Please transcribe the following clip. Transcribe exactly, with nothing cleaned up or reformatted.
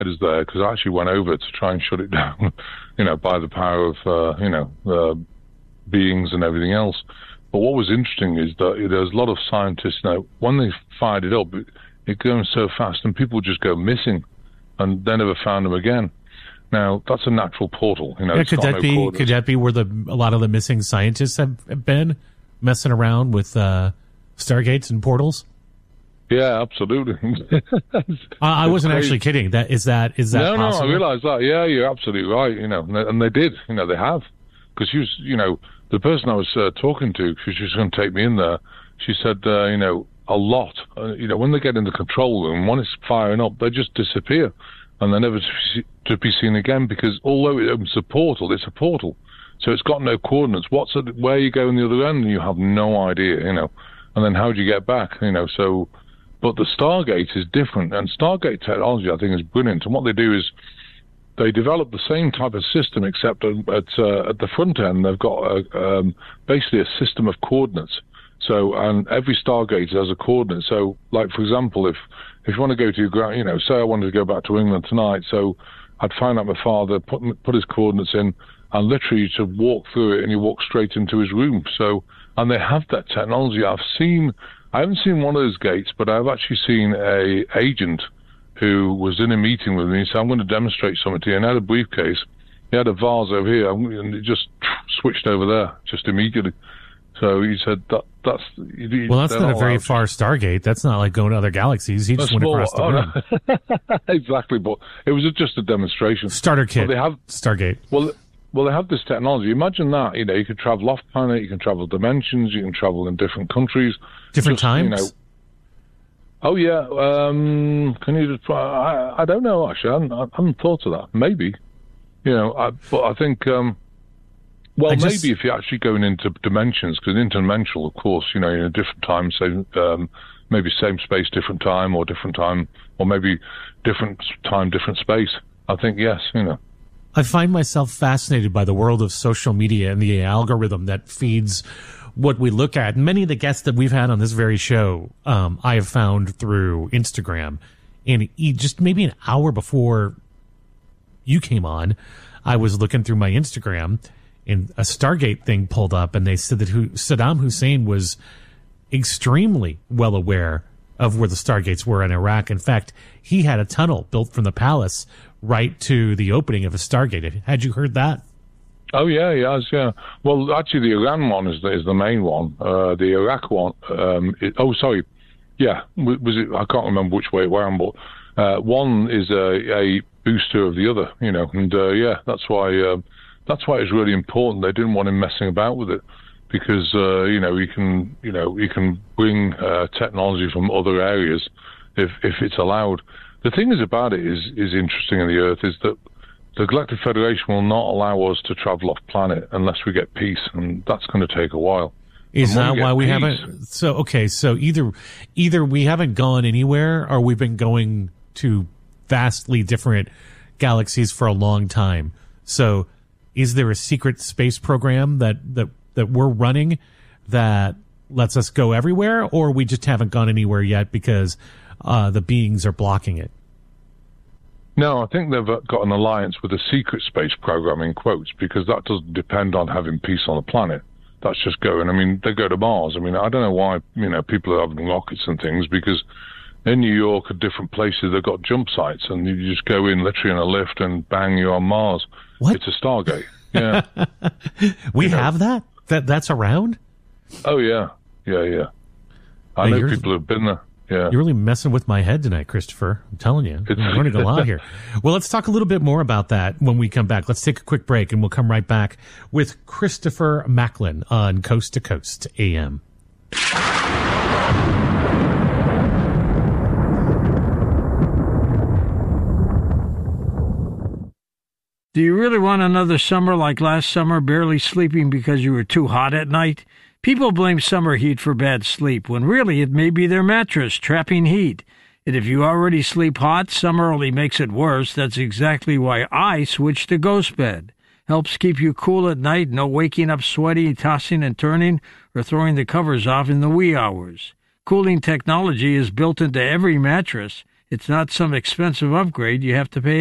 is there, because I actually went over to try and shut it down, you know, by the power of, uh, you know, uh, beings and everything else. But what was interesting is that there's a lot of scientists now, when they fired it up, it, it goes so fast and people just go missing and they never found them again. Now, that's a natural portal. You know, yeah, could that no be coordinates. Could that be where the a lot of the missing scientists have been, messing around with uh, stargates and portals? Yeah, absolutely. I, I wasn't crazy. actually kidding. That is that is that no, possible? No, I realise that. Yeah, you're absolutely right. You know, and they did. You know, they have, because she was, you know, the person I was uh, talking to, because she was going to take me in there. She said, uh, you know, a lot. Uh, you know, when they get in the control room, when it's firing up, they just disappear, and they're never to, see, to be seen again. Because although it's a portal, it's a portal, so it's got no coordinates. What's it, where you go on the other end, you have no idea. You know, and then how do you get back? You know, so. But the Stargate is different, and Stargate technology, I think, is brilliant. And what they do is they develop the same type of system, except at uh, at the front end, they've got a, um, basically a system of coordinates. So, and every Stargate has a coordinate. So, like, for example, if, if you want to go to your ground, you know, say I wanted to go back to England tonight, so I'd find out my father, put, put his coordinates in, and literally to walk through it, and you walk straight into his room. So, and they have that technology. I've seen... I haven't seen one of those gates, but I've actually seen a agent who was in a meeting with me. He said, I'm going to demonstrate something to you. And I had a briefcase. He had a vase over here, and it just switched over there, just immediately. So he said, that that's... You, well, that's not, not a very far Stargate. That's not like going to other galaxies. He just went small, across the room. Oh, no. Exactly, but it was just a demonstration. Starter kit, well, they have, Stargate. Well... Well, they have this technology. Imagine that. You know, you can travel off planet, you can travel dimensions, you can travel in different countries. Different just, times? You know, oh, yeah. Um, can you just... I, I don't know, actually. I haven't, I haven't thought of that. Maybe. You know, I, but I think... Um, well, just, maybe if you're actually going into dimensions, because interdimensional, of course, you know, in a different time, say, um, maybe same space, different time, or different time, or maybe different time, different space. I think, yes, you know. I find myself fascinated by the world of social media and the algorithm that feeds what we look at. Many of the guests that we've had on this very show, um, I have found through Instagram. And just maybe an hour before you came on, I was looking through my Instagram, and a Stargate thing pulled up, and they said that Saddam Hussein was extremely well aware of where the Stargates were in Iraq. In fact, he had a tunnel built from the palace right to the opening of a Stargate. Had you heard that? Oh, yeah, yes, yeah. Well, actually, the Iran one is the, is the main one. Uh, the Iraq one, um, it, oh, sorry, yeah, was it? I can't remember which way it went, but uh, one is a, a booster of the other, you know, and uh, yeah, that's why uh, that's why it's really important. They didn't want him messing about with it, because uh, you know, you can, you know, you can bring uh, technology from other areas if if it's allowed. The thing is about it is is interesting in the Earth is that the Galactic Federation will not allow us to travel off planet unless we get peace, and that's going to take a while. Is that why we haven't? So okay, so either either we haven't gone anywhere, or we've been going to vastly different galaxies for a long time. So, is there a secret space program that that that we're running that lets us go everywhere, or we just haven't gone anywhere yet because Uh, the beings are blocking it? No, I think they've got an alliance with a secret space program, in quotes, because that doesn't depend on having peace on the planet. That's just going, I mean, they go to Mars. I mean, I don't know why, you know, people are having rockets and things, because in New York or different places, they've got jump sites, and you just go in literally in a lift and bang, you're on Mars. What? It's a Stargate. Yeah. we you have know. that? That That's around? Oh, yeah. Yeah, yeah. I hey, know people who've been there. Yeah. You're really messing with my head tonight, Christopher. I'm telling you. I'm learning a lot here. Well, let's talk a little bit more about that when we come back. Let's take a quick break, and we'll come right back with Christopher Macklin on Coast to Coast A M. Do you really want another summer like last summer, barely sleeping because you were too hot at night? People blame summer heat for bad sleep, when really it may be their mattress trapping heat. And if you already sleep hot, summer only makes it worse. That's exactly why I switched to Ghost Bed. Helps keep you cool at night, no waking up sweaty, tossing and turning, or throwing the covers off in the wee hours. Cooling technology is built into every mattress. It's not some expensive upgrade you have to pay